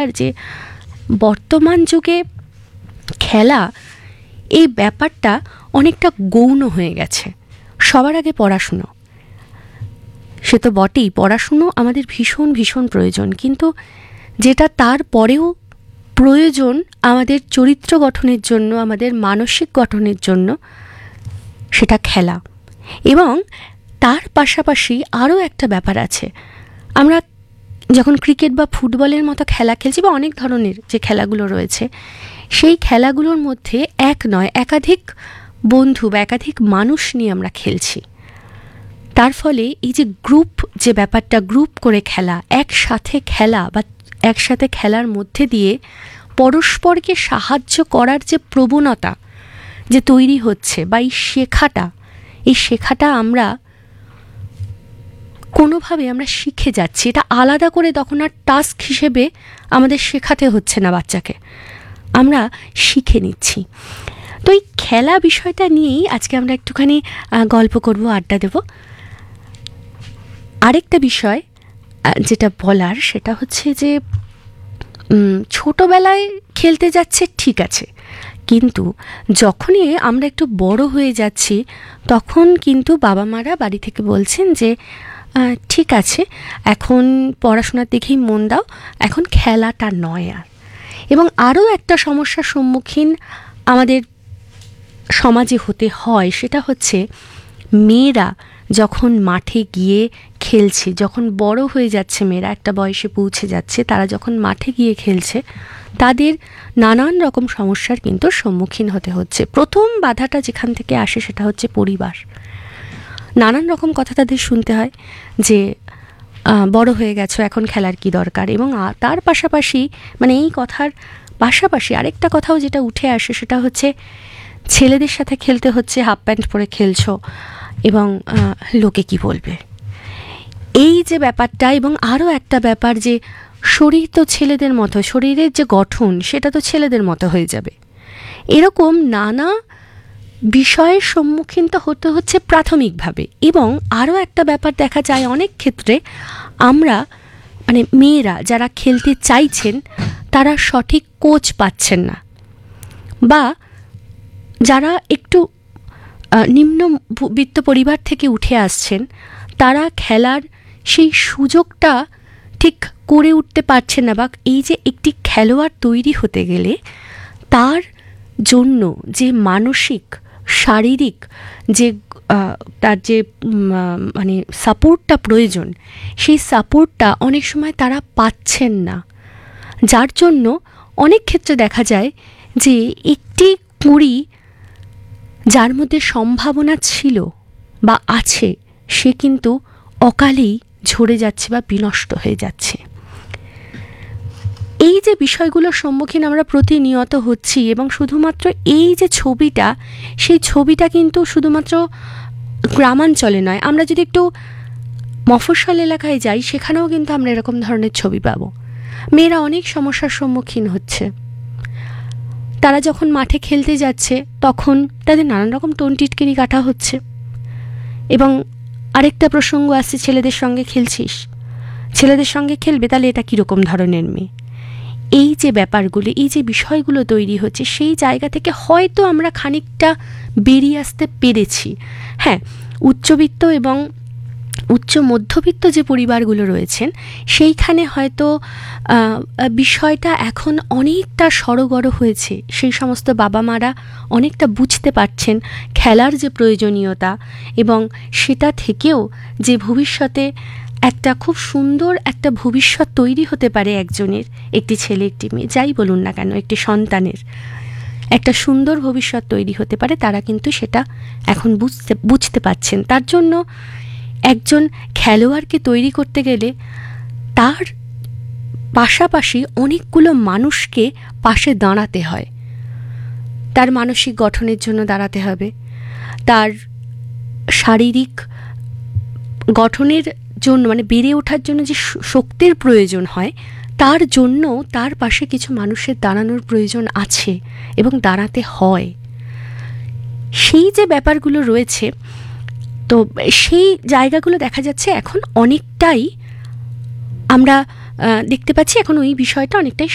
দরকার যে বর্তমান যুগে খেলা এই ব্যাপারটা অনেকটা গৌণ হয়ে গেছে। সবার আগে পড়াশুনো, সে তো বটেই, পড়াশুনো আমাদের ভীষণ ভীষণ প্রয়োজন, কিন্তু যেটা তারপরেও প্রয়োজন আমাদের চরিত্র গঠনের জন্য, আমাদের মানসিক গঠনের জন্য, সেটা খেলা। এবং তার পাশাপাশি আরও একটা ব্যাপার আছে, আমরা যখন ক্রিকেট বা ফুটবলের মতো খেলা খেলছি বা অনেক ধরনের যে খেলাগুলো রয়েছে, সেই খেলাগুলোর মধ্যে এক নয় একাধিক বন্ধু বা একাধিক মানুষ নিয়ে আমরা খেলছি। তার ফলে এই যে গ্রুপ, যে ব্যাপারটা গ্রুপ করে খেলা, একসাথে খেলা বা একসাথে খেলার মধ্যে দিয়ে পরস্পরকে সাহায্য করার যে প্রবণতা যে তৈরি হচ্ছে, বা এই শেখাটা আমরা কোনোভাবে আমরা শিখে যাচ্ছি। এটা আলাদা করে তখন আর টাস্ক হিসেবে আমাদের শেখাতে হচ্ছে না বাচ্চাকে, আমরা শিখে নিচ্ছি। তো এই খেলা বিষয়টা নিয়েই আজকে আমরা একটুখানি গল্প করব, আড্ডা দেব। আরেকটা বিষয় যেটা বলার, সেটা হচ্ছে যে ছোটবেলায় খেলতে যাচ্ছে ঠিক আছে, কিন্তু যখনই আমরা একটু বড় হয়ে যাচ্ছি তখন কিন্তু বাবা মারা বাড়ি থেকে বলছেন যে ঠিক আছে, এখন পড়াশোনার দিকেই মন দাও, এখন খেলাটা নয় আর। এবং আরও একটা সমস্যার সম্মুখীন আমাদের সমাজে হতে হয়, সেটা হচ্ছে মেয়েরা যখন মাঠে গিয়ে খেলছে, যখন বড় হয়ে যাচ্ছে, মেয়েরা একটা বয়সে পৌঁছে যাচ্ছে, তারা যখন মাঠে গিয়ে খেলছে, তাদের নানান রকম সমস্যার কিন্তু সম্মুখীন হতে হচ্ছে। প্রথম বাধাটা যেখান থেকে আসে সেটা হচ্ছে পরিবার। নানান রকম কথা তাদের শুনতে হয় যে বড় হয়ে গেছো, এখন খেলার কি দরকার। এবং তার পাশাপাশি, মানে এই কথার পাশাপাশি আরেকটা কথাও যেটা উঠে আসে, সেটা হচ্ছে ছেলেদের সাথে খেলতে হচ্ছে, হাফ প্যান্ট পরে খেলছো, এবং লোকে কি বলবে, এই যে ব্যাপারটা। এবং আরও একটা ব্যাপার যে শরীর তো ছেলেদের মতো, শরীরের যে গঠন সেটা তো ছেলেদের মতো হয়ে যাবে। এরকম নানা বিষয়ের সম্মুখীন তো হতে হচ্ছে প্রাথমিকভাবে। এবং আরও একটা ব্যাপার দেখা যায় অনেক ক্ষেত্রে, আমরা মানে মেয়েরা যারা খেলতে চাইছেন তারা সঠিক কোচ পাচ্ছেন না, বা যারা একটু নিম্নবিত্ত পরিবার থেকে উঠে আসছেন, তারা খেলার সেই সুযোগটা ঠিক করে উঠতে পারছেন না। বা এই যে একটি খেলোয়াড় তৈরি হতে গেলে তার জন্য যে মানসিক শারীরিক যে তার যে মানে সাপোর্টটা প্রয়োজন, সেই সাপোর্টটা অনেক সময় তারা পাচ্ছেন না, যার জন্য অনেক ক্ষেত্রে দেখা যায় যে একটি কুঁড়ি যার মধ্যে সম্ভাবনা ছিল বা আছে, সে কিন্তু অকালেই ঝরে যাচ্ছে বা বিনষ্ট হয়ে যাচ্ছে। এই যে বিষয়গুলোর সম্মুখীন আমরা প্রতিনিয়ত হচ্ছি, এবং শুধুমাত্র এই যে ছবিটা, সেই ছবিটা কিন্তু শুধুমাত্র গ্রামাঞ্চলে নয়, আমরা যদি একটু মফস্বল এলাকায় যাই, সেখানেও কিন্তু আমরা এরকম ধরনের ছবি পাবো। মেয়েরা অনেক সমস্যার সম্মুখীন হচ্ছে, তারা যখন মাঠে খেলতে যাচ্ছে তখন তাদের নানান রকম টোন টিটকিরি কাটা হচ্ছে। এবং আরেকটা প্রসঙ্গ আসছে, ছেলেদের সঙ্গে খেলছিস, ছেলেদের সঙ্গে খেলবে, তাহলে এটা কীরকম ধরনের মেয়ে। এই যে ব্যাপারগুলো, এই যে বিষয়গুলো তৈরি হচ্ছে, সেই জায়গা থেকে হয়তো আমরা খানিকটা বেরিয়ে আসতে পেরেছি। হ্যাঁ, উচ্চবিত্ত এবং উচ্চ মধ্যবিত্ত যে পরিবারগুলো রয়েছেন, সেইখানে হয়তো বিষয়টা এখন অনেকটা সড়গড় হয়েছে। সেই সমস্ত বাবা মারা অনেকটা বুঝতে পারছেন খেলার যে প্রয়োজনীয়তা, এবং সেটা থেকেও যে ভবিষ্যতে একটা খুব সুন্দর একটা ভবিষ্যৎ তৈরি হতে পারে একজনের, একটি ছেলে একটি মেয়ে যাই বলুন না কেন, একটি সন্তানের একটা সুন্দর ভবিষ্যৎ তৈরি হতে পারে, তারা কিন্তু সেটা এখন বুঝতে পারছেন। তার জন্য একজন খেলোয়াড়কে তৈরি করতে গেলে তার পাশাপাশি অনেকগুলো মানুষকে পাশে দাঁড়াতে হয়। তার মানসিক গঠনের জন্য দাঁড়াতে হবে, তার শারীরিক গঠনের জন্য, মানে বেড়ে ওঠার জন্য যে শক্তির প্রয়োজন হয়, তার জন্য তার পাশে কিছু মানুষের দাঁড়ানোর প্রয়োজন আছে এবং দাঁড়াতে হয়। সেই যে ব্যাপারগুলো রয়েছে, তো সেই জায়গাগুলো দেখা যাচ্ছে এখন অনেকটাই আমরা দেখতে পাচ্ছি, এখন ওই বিষয়টা অনেকটাই